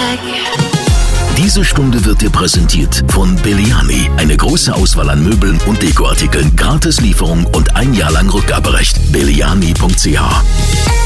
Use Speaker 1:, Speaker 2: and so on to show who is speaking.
Speaker 1: back.
Speaker 2: Diese Stunde wird dir präsentiert von Belliani. Eine große Auswahl an Möbeln und Dekoartikeln, Gratislieferung und 1 Jahr lang Rückgaberecht. Belliani.ch